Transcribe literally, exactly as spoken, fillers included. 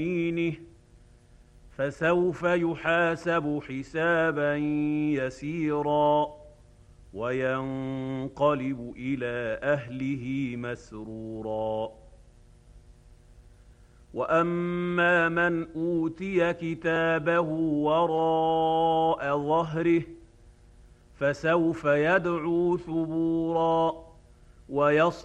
يمينه فسوف يحاسب حسابا يسيرا وينقلب إلى أهله مسرورا. وأما من أوتي كتابه وراء ظهره فسوف يدعو ثبورا ويصلى